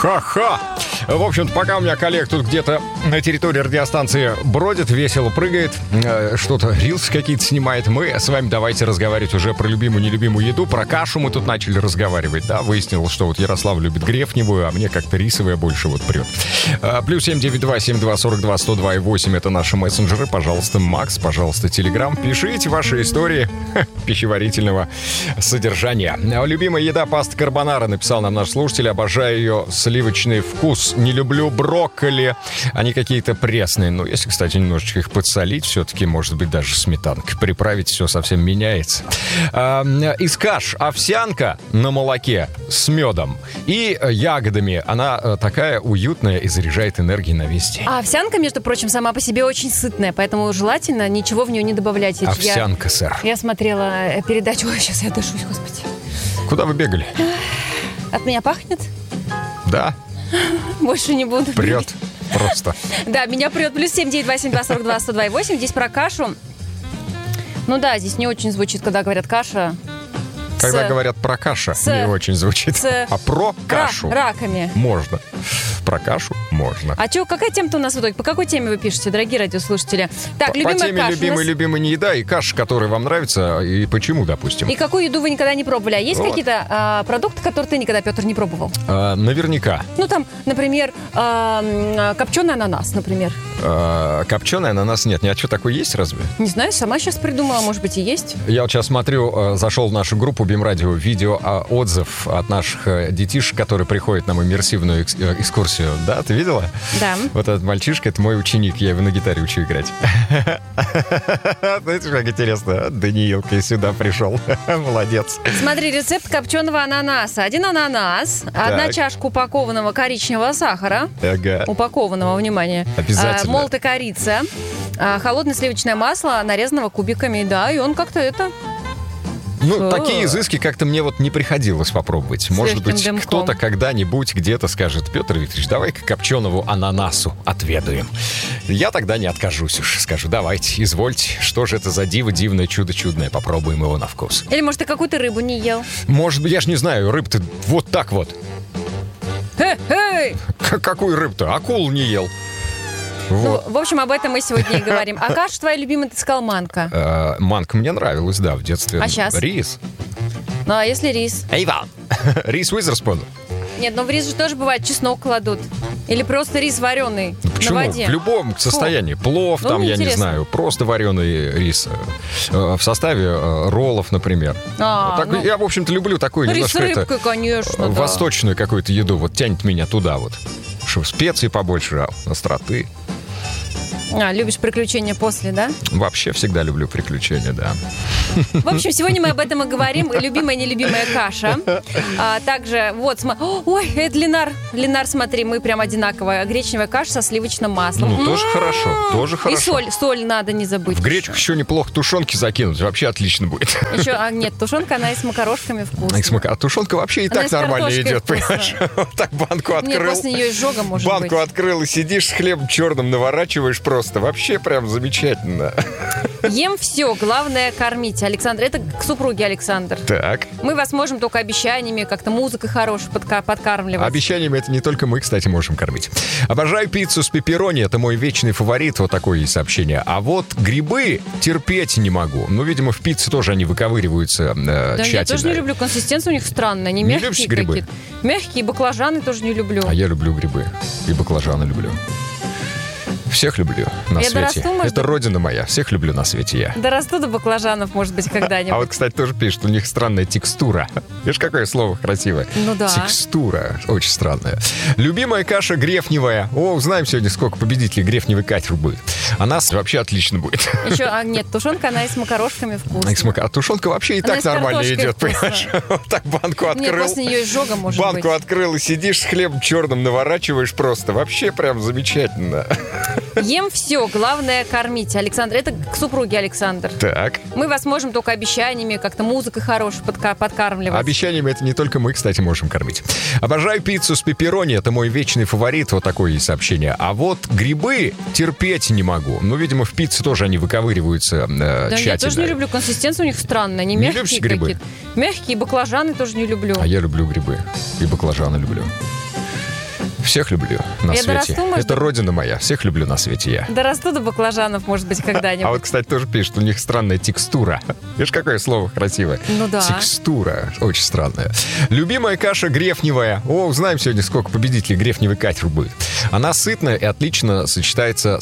Ха-ха! В общем-то, пока у меня коллег тут где-то на территории радиостанции бродит, весело прыгает, что-то рилсы какие-то снимает, мы с вами давайте разговаривать уже про любимую-нелюбимую еду. Про кашу мы тут начали разговаривать, да, выяснилось, что вот Ярослав любит грефневую, а мне как-то рисовая больше вот прет. Плюс 792-72-42-8 это наши мессенджеры. Пожалуйста, Макс, пожалуйста, Телеграм. Пишите ваши истории пищеварительного содержания. Любимая еда паста карбонара, написал нам наш слушатель. Обожаю ее сливочный вкус. Не люблю брокколи. Они какие-то пресные. Ну, если, кстати, немножечко их подсолить, все-таки, может быть, даже сметанкой приправить, все совсем меняется. Из каш овсянка на молоке с медом и ягодами. Она такая уютная и заряжает энергией на весь день. А овсянка, между прочим, сама по себе очень сытная, поэтому желательно ничего в нее не добавлять. Овсянка, сэр. Я смотрела передачу... Ой, сейчас я дышусь, господи. Куда вы бегали? От меня пахнет? Да. Больше не буду. Прет просто. Да, меня прет. Плюс 798-242-102-8. Здесь про кашу. Ну да, здесь не очень звучит, когда говорят каша. Когда говорят про каша, не очень звучит. А про кашу раками. Можно. Про кашу можно. А что, какая тема-то у нас в итоге? По какой теме вы пишете, дорогие радиослушатели? Так, по теме любимая не еда и каша, которая вам нравится, и почему, допустим. И какую еду вы никогда не пробовали? А есть какие-то продукты, которые ты никогда, Петр, не пробовал? Наверняка. Ну, там, например, копченый ананас, например. Копченый ананас нет. А что, такое есть разве? Не знаю, сама сейчас придумала, может быть, и есть. Я вот сейчас смотрю, зашел в нашу группу БИМ-радио, видео отзыв от наших детишек, которые приходят на иммерсивную экскурсию. Да, ты видела? Да. Вот этот мальчишка, это мой ученик, я его на гитаре учу играть. Знаете, как интересно, Даниилка сюда пришел. Молодец. Смотри, рецепт копченого ананаса. 1 ананас, 1 чашка упакованного коричневого сахара. Ага. Упакованного, внимание. Обязательно. Молотая корица, холодное сливочное масло, нарезанного кубиками, да, и он как-то это... Ну, такие изыски как-то мне вот не приходилось попробовать. Может быть, кто-то когда-нибудь где-то скажет: Петр Викторович, давай-ка копченого ананасу отведаем. Я тогда не откажусь уж. Скажу: давайте, извольте. Что же это за диво дивное, чудо чудное? Попробуем его на вкус. Или, может, ты какую-то рыбу не ел? Может быть, я ж не знаю, рыб-то вот так вот. Какую рыбу-то? Акул не ел. Вот. Ну, в общем, об этом мы сегодня и говорим. А каша твоя любимая, ты сказал, манка? Манка мне нравилась, да, в детстве. А сейчас? Рис. Ну, а если рис? Иван! Рис Уизерспун. Нет, но в рис же тоже бывает чеснок кладут. Или просто рис вареный на воде. В любом состоянии. Плов, там, я не знаю, просто вареный рис. В составе роллов, например. Я, в общем-то, люблю такую рис немножко с рыбкой, конечно, восточную какую-то еду. Вот тянет меня туда вот. Чтобы специй побольше, остроты. Любишь приключения после, да? Вообще всегда люблю приключения, да. В общем, сегодня мы об этом и говорим. Любимая, нелюбимая каша. Также, вот, ой, это Ленар, смотри, мы прям одинаковая. Гречневая каша со сливочным маслом. Ну, тоже хорошо, тоже хорошо. И соль надо не забыть. В гречку еще неплохо тушенки закинуть, вообще отлично будет. Еще, нет, тушенка, она и с макарошками вкусная. А тушенка вообще и так нормально идет, понимаешь? Вот так банку открыл. Нет, после нее изжога, может быть. Банку открыл и сидишь с хлебом черным, наворачиваешь просто. Вообще прям замечательно. Ем все, главное кормить. Александр, это к супруге Александр. Так. Мы вас можем только обещаниями, как-то музыкой хорошей подкармливать. Обещаниями это не только мы, кстати, можем кормить. Обожаю пиццу с пепперони, это мой вечный фаворит, вот такое есть сообщение. А вот грибы терпеть не могу. Ну, видимо, в пицце тоже они выковыриваются тщательно. Я тоже не люблю, консистенция у них странная, они мягкие какие-то. Мягкие, баклажаны тоже не люблю. А я люблю грибы и баклажаны люблю. Всех люблю на свете. Дорасту, это родина моя. Всех люблю на свете я. Дорасту до баклажанов, может быть, когда-нибудь. А вот, кстати, тоже пишут, у них странная текстура. Видишь, какое слово красивое. Ну да. Текстура. Очень странная. Любимая каша грефневая. О, узнаем сегодня, сколько победителей грефневый катер будет. Она вообще отлично будет. Еще, нет, тушенка, она и с макарошками вкусная. А тушенка вообще и так нормально идет, понимаешь? Вот так банку открыл. Нет, после нее изжога, может быть. Банку открыл и сидишь с хлебом черным, наворачиваешь просто. Вообще прям замечательно. Ем все, главное кормить. Александр, это к супруге Александр. Так. Мы вас можем только обещаниями, как-то музыкой хорошей подкармливать. Обещаниями это не только мы, кстати, можем кормить. Обожаю пиццу с пепперони, это мой вечный фаворит, вот такое есть сообщение. А вот грибы терпеть не могу. Ну, видимо, в пицце тоже они выковыриваются тщательно. Я тоже не люблю, консистенция у них странная, они мягкие какие-то. Мягкие, баклажаны тоже не люблю. А я люблю грибы и баклажаны люблю. Всех люблю на Я свете. дорасту, может Это быть? родина моя. Всех люблю на свете я. Дорасту до баклажанов, может быть, когда-нибудь. А вот, кстати, тоже пишет, у них странная текстура. Видишь, какое слово красивое. Ну да. Текстура. Очень странная. Любимая каша грефневая. О, узнаем сегодня, сколько победителей грефневой каши будет. Она сытная и отлично сочетается